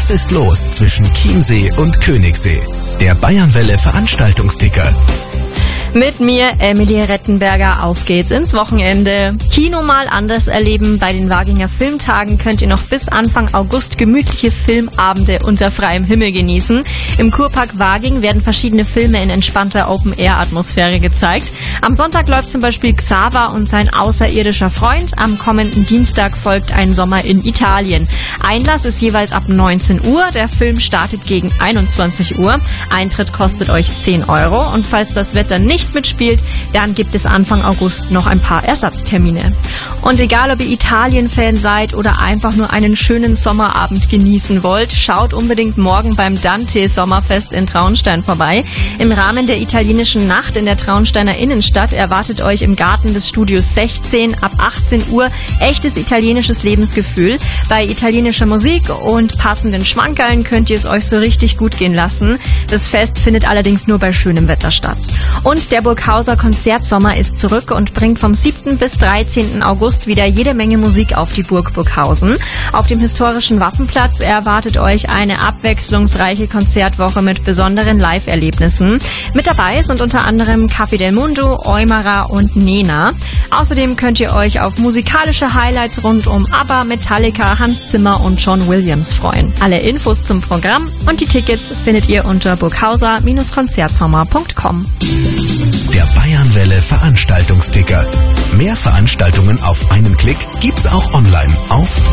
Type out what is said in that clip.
Was ist los zwischen Chiemsee und Königssee? Der Bayernwelle Veranstaltungsticker. Mit mir, Emilie Rettenberger, auf geht's ins Wochenende. Kino mal anders erleben. Bei den Waginger Filmtagen könnt ihr noch bis Anfang August gemütliche Filmabende unter freiem Himmel genießen. Im Kurpark Waging werden verschiedene Filme in entspannter Open-Air-Atmosphäre gezeigt. Am Sonntag läuft zum Beispiel Xaver und sein außerirdischer Freund. Am kommenden Dienstag folgt Ein Sommer in Italien. Einlass ist jeweils ab 19 Uhr. Der Film startet gegen 21 Uhr. Eintritt kostet euch 10 Euro. Und falls das Wetter nicht mitspielt, dann gibt es Anfang August noch ein paar Ersatztermine. Und egal, ob ihr Italien-Fan seid oder einfach nur einen schönen Sommerabend genießen wollt, schaut unbedingt morgen beim Dante Sommerfest in Traunstein vorbei. Im Rahmen der italienischen Nacht in der Traunsteiner Innenstadt erwartet euch im Garten des Studios 16 ab 18 Uhr echtes italienisches Lebensgefühl. Bei italienischer Musik und passenden Schmankerln könnt ihr es euch so richtig gut gehen lassen. Das Fest findet allerdings nur bei schönem Wetter statt. Und der Burghauser Konzertsommer ist zurück und bringt vom 7. bis 13. August wieder jede Menge Musik auf die Burg Burghausen. Auf dem historischen Waffenplatz erwartet euch eine abwechslungsreiche Konzertwoche mit besonderen Live-Erlebnissen. Mit dabei sind unter anderem Café del Mundo, Eumara und Nena. Außerdem könnt ihr euch auf musikalische Highlights rund um ABBA, Metallica, Hans Zimmer und John Williams freuen. Alle Infos zum Programm und die Tickets findet ihr unter burghauser-konzertsommer.com. Der Bayernwelle Veranstaltungsticker. Mehr Veranstaltungen auf einen Klick gibt's auch online auf